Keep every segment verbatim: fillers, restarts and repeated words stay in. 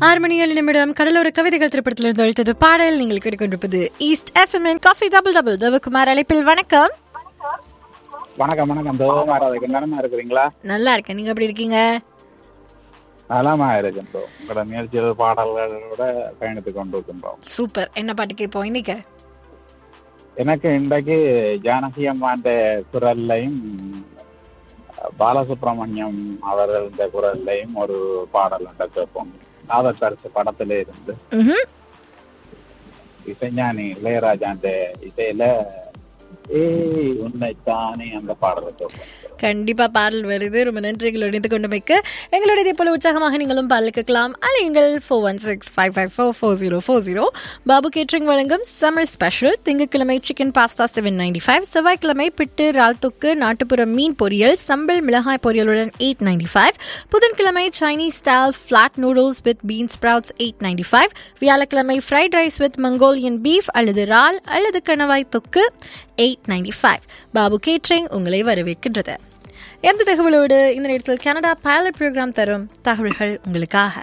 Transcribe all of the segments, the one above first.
ஆறு மணி ஏழு நிமிடம் கடலோர கவிதைகள் திரைப்படத்திலிருந்து அழைத்தது பாடல். நீங்கள் கேட்டுக்கொண்டிருப்பது east FM coffee double double. Devakumar அழைப்பில். வணக்கம். வணக்கம் வணக்கம் தேவகுமார், அதுக்கு நலமா இருக்கிறீங்களா? நல்லா இருக்கேன், நீங்க எப்படி இருக்கீங்க? நலமா இருக்கேன். உங்களோட முயற்சிகள் பாடல்களோட பயணித்துக் கொண்டிருக்கின்றோம். சூப்பர். என்ன பாட்டு கேட்போம் இன்னைக்கு? எனக்கு இன்றைக்கு ஜானகி அம்மாண்ட குரல்லையும் பாலசுப்ரமணியம் அவர்கள் இந்த குரல்லையும் ஒரு பாடல் ஒன்றை கேட்போம். ஆதர்சு படத்திலே இருந்து இசைஞானி இளையராஜாண்ட இசையில ஏய் உன்னைத்தானே அந்த பாடலை கேட்போம். கண்டிப்பா பாடல் வருது. ரொம்ப நன்றி எங்களை இணைந்து கொண்டமைக்கு. எங்களுடைய இதே போல உற்சாகமாக நீங்களும் பாடல் கேட்கலாம். அலையுங்கள் four one six five five four four zero four zero. Babu catering வழங்கும் சம்மர் ஸ்பெஷல். திங்கட்கிழமை chicken pasta seven ninety five, செவ்வாய்க்கிழமை பிட்டு இறால் தொக்கு நாட்டுப்புற மீன் பொரியல் சம்பல் மிளகாய் பொரியலுடன் எயிட் நைன்டி ஃபைவ், புதன்கிழமை Chinese style flat noodles with been sprouts eight ninety five, வியாழக்கிழமை fried rice with Mongolian beef அல்லது இறால் அல்லது கணவாய் தொக்கு eight ninety five. Babu catering உங்களை வரவேற்கின்றது. எந்த தகவலோடு இந்த நேரத்தில் கனடா பைலட் ப்ரோக்ராம் தரும் தகவல்கள் உங்களுக்காக.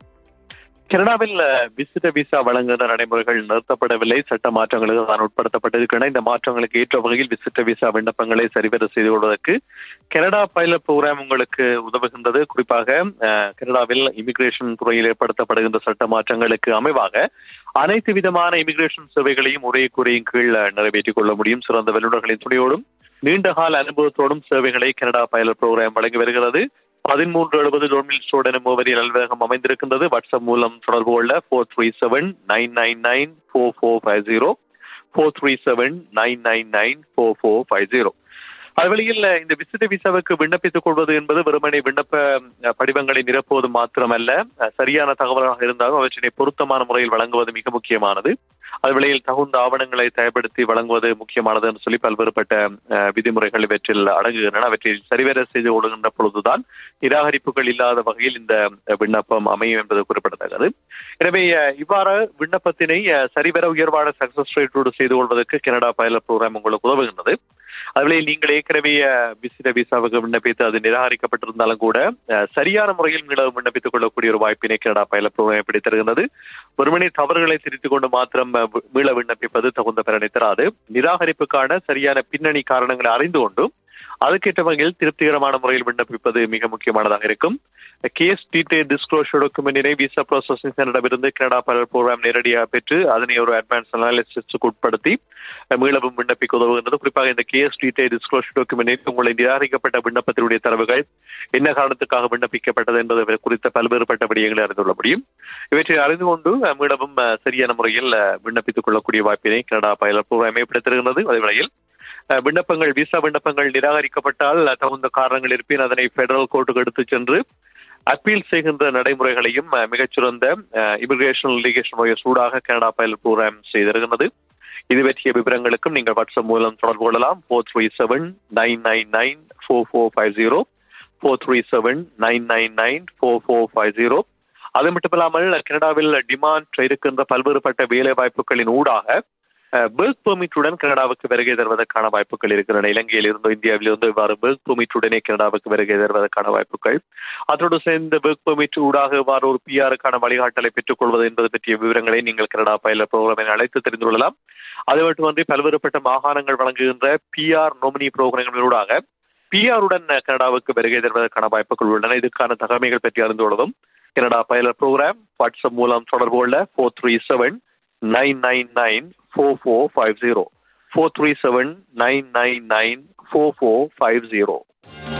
கனடாவில் விசிட்ட விசா வழங்குகிற நடைமுறைகள் நிறுத்தப்படவில்லை. சட்ட மாற்றங்களுக்கு தான் உட்படுத்தப்பட்டிருக்கின்றன. இந்த மாற்றங்களுக்கு ஏற்ற வகையில் விசிட்ட விசா விண்ணப்பங்களை சரிவர செய்து கொள்வதற்கு கனடா பைலட் ப்ரோக்ராம் உங்களுக்கு உதவுகின்றது. குறிப்பாக கனடாவில் இமிகிரேஷன் துறையில் ஏற்படுத்தப்படுகின்ற சட்ட மாற்றங்களுக்கு அமைவாக அனைத்து விதமான இமிகிரேஷன் சேவைகளையும் ஒரே குறையின் கீழ் நிறைவேற்றிக் கொள்ள முடியும். சிறந்த வல்லுநர்களின் துணையோடும் நீண்டகால அனுபவத்தோடும் சேவைகளை கனடா பைலட் ப்ரோக்ராம் வழங்கி வருகிறது. பதிமூன்று எழுபது டொமில் ஸ்டோர் எனும் முகவரியில் அலுவலகம் அமைந்திருக்கின்றது. வாட்ஸ்அப் மூலம் தொடர்பு கொள்ள four three seven nine nine nine four four five zero four three seven nine nine nine four four five zero. அதுவழியில் இந்த விசிட்ட விசாவுக்கு விண்ணப்பித்துக் கொள்வது என்பது வெறுமனை விண்ணப்ப படிவங்களை நிரப்புவது மாத்திரமல்ல, சரியான தகவலாக இருந்தாலும் அவற்றினை பொருத்தமான முறையில் வழங்குவது மிக முக்கியமானது. அதுவழியில் தகுந்த ஆவணங்களை தயார்படுத்தி வழங்குவது முக்கியமானது என்று சொல்லி பல்வேறுபட்ட விதிமுறைகள் இவற்றில் அடங்குகின்றன. அவற்றில் சரிவர செய்து கொள்கின்ற பொழுதுதான் நிராகரிப்புகள் இல்லாத வகையில் இந்த விண்ணப்பம் அமையும் என்பது குறிப்பிடத்தக்கது. எனவே இவ்வாறு விண்ணப்பத்தினை சரிவர உயர்வான சக்சஸ் ரேட்டோடு செய்து கொள்வதற்கு கனடா பைலட் ப்ரோக்ராம் உங்களுக்கு உதவுகின்றது. அதுவே நீங்கள் ஏற்கனவே விசிட்ட விசாவுக்கு விண்ணப்பித்து அது நிராகரிக்கப்பட்டிருந்தாலும் கூட சரியான முறையில் மீளவும் விண்ணப்பித்துக் கொள்ளக்கூடிய ஒரு வாய்ப்பினை கனடா பைலட் ப்ரோக்ராம் எப்படி தருகின்றது. ஒருமணி தவறுகளை திருத்திக் கொண்டு மாத்திரம் மீள விண்ணப்பிப்பது தகுந்த பலனை தராது. நிராகரிப்புக்கான சரியான பின்னணி காரணங்களை அறிந்து கொண்டு அதுக்கேற்ற வகையில் திருப்திகரமான முறையில் விண்ணப்பிப்பது மிக முக்கியமானதாக இருக்கும். Case detail disclosure டாக்குமெண்டினை visa processing சென்டரிடமிருந்து Canada pilot program நேரடியாக பெற்று அதனை ஒரு அட்வான்ஸ் அனாலிசிஸ்க்கு உட்படுத்தி மீளவும் விண்ணப்பிக்க உதவுகின்றது. குறிப்பாக இந்த கேஸ் டீடைல் டிஸ்க்ளோஷர் டாக்குமெண்டில் உங்களை நிராகரிக்கப்பட்ட விண்ணப்பத்தினுடைய தரவுகள் என்ன காரணத்துக்காக விண்ணப்பிக்கப்பட்டது என்பது குறித்த பல்வேறுபட்ட விடயங்களை அறிந்து கொள்ள முடியும். இவற்றை அறிந்து கொண்டு மீளவும் சரியான முறையில் விண்ணப்பித்துக் கொள்ளக்கூடிய வாய்ப்பினை கனடா பைலட் ப்ரோக்ராம் ஏற்படுத்தியிருக்கிறது. அதே வேளையில் விண்ணப்பங்கள் விசா விண்ணப்பங்கள் நிராகரிக்கப்பட்டால் தகுந்த காரணங்கள் இருப்பின் அதனை பெடரல் கோர்ட்டுக்கு எடுத்துச் சென்று அப்பீல் செய்கின்ற நடைமுறைகளையும் மிகச்சிறந்த இமிகிரேஷன் லிட்டிகேஷன் முறையை சூடாக கனடா பைலட் ப்ரோக்ராம் செய்திருக்கிறது. இது பற்றிய விவரங்களுக்கும் நீங்கள் வாட்ஸ்அப் மூலம் தொடர்பு கொள்ளலாம். Four three seven nine nine nine four four five zero four three seven nine nine nine four four five zero. அது மட்டுமில்லாமல் கனடாவில் டிமாண்ட் இருக்கின்ற பல்வேறுபட்ட வேலை வாய்ப்புகளின் ஊடாக பெர்க் பெர்மிட்டுடன் கனடாவுக்கு வருகை தருவதற்கான வாய்ப்புகள் இருக்கின்றன. இலங்கையில் இருந்தோ இந்தியாவில் இருந்தோ இவ்வாறு பெர்க் பெர்மிட்டுடனே கனடாவுக்கு வருகை தருவதற்கான வாய்ப்புகள், அதோடு சேர்ந்த பெர்க் பெர்மிட் ஊடாக இவ்வாறு ஒரு பிஆருக்கான வழிகாட்டலை பெற்றுக் கொள்வது என்பது பற்றிய விவரங்களை நீங்கள் கனடா பைலட் ப்ரோக்ராமை அழைத்து தெரிந்து கொள்ளலாம். அது மட்டுமன்றி பல்வேறுபட்ட மாகாணங்கள் வழங்குகின்ற பிஆர் நோமினி ப்ரோக்ராம்களூடாக பிஆருடன் கனடாவுக்கு வருகை தருவதற்கான வாய்ப்புகள் உள்ளன. இதுக்கான தகவல்கள் பற்றி அறிந்து கொள்ளவும் கனடா பைலட் ப்ரோக்ராம் வாட்ஸ்அப் மூலம் தொடர்பு கொள்ள four three seven nine nine nine four four five zero four three seven nine nine nine four four five zero.